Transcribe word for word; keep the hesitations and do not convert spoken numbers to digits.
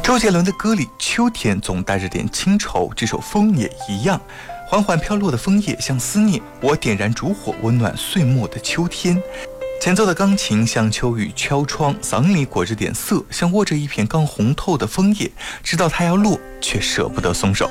周杰伦的歌里秋天总带着点清愁，这首风也一样，缓缓飘落的枫叶像思念，我点燃烛火温暖岁末的秋天。前奏的钢琴像秋雨敲窗，嗓里裹着点涩，像握着一片刚红透的枫叶，知道它要落却舍不得松手。